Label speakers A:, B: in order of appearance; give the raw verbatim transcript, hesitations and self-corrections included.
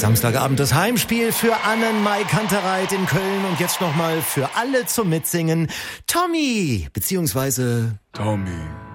A: Samstagabend das Heimspiel für Annenmai Kantereit in Köln und jetzt nochmal für alle zum Mitsingen. Tommy, beziehungsweise
B: Tommy.